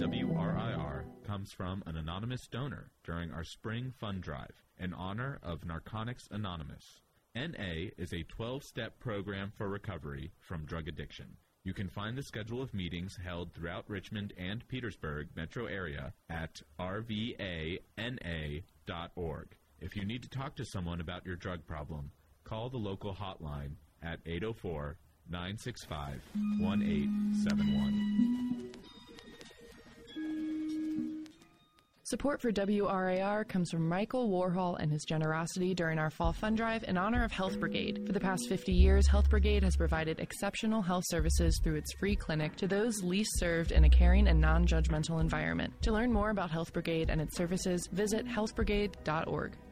WRIR comes from an anonymous donor during our spring fund drive in honor of Narcotics Anonymous. NA is a 12-step program for recovery from drug addiction. You can find the schedule of meetings held throughout Richmond and Petersburg metro area at rvana.org. If you need to talk to someone about your drug problem, call the local hotline at 804-965-1871. Support for WRIR comes from Michael Warhol and his generosity during our fall fund drive in honor of Health Brigade. For the past 50 years, Health Brigade has provided exceptional health services through its free clinic to those least served in a caring and non-judgmental environment. To learn more about Health Brigade and its services, visit healthbrigade.org.